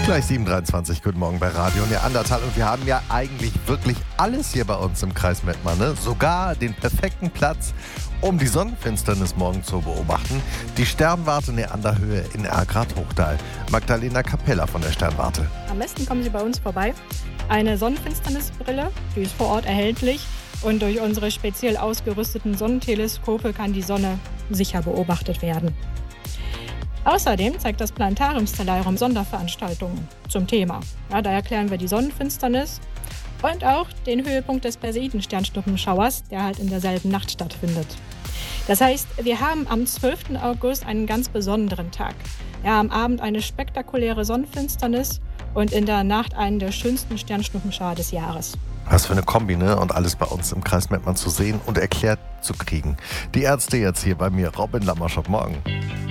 Gleich 7:23, guten Morgen bei Radio Neandertal. Und wir haben ja eigentlich wirklich alles hier bei uns im Kreis Mettmann, ne? Sogar den perfekten Platz, um die Sonnenfinsternis morgen zu beobachten. Die Sternwarte Neanderhöhe in Ergrad-Hochdahl. Magdalena Capella von der Sternwarte. Am besten kommen Sie bei uns vorbei. Eine Sonnenfinsternisbrille, die ist vor Ort erhältlich. Und durch unsere speziell ausgerüsteten Sonnenteleskope kann die Sonne sicher beobachtet werden. Außerdem zeigt das Planetarium-Stellarium Sonderveranstaltungen zum Thema. Ja, da erklären wir die Sonnenfinsternis und auch den Höhepunkt des Perseiden-Sternschnuppenschauers, der halt in derselben Nacht stattfindet. Das heißt, wir haben am 12. August einen ganz besonderen Tag. Ja, am Abend eine spektakuläre Sonnenfinsternis und in der Nacht einen der schönsten Sternschnuppenschauer des Jahres. Was für eine Kombi, ne? Und alles bei uns im Kreis Mettmann zu sehen und erklärt zu kriegen. Die Ärzte jetzt hier bei mir, Robin Lammerschott, morgen.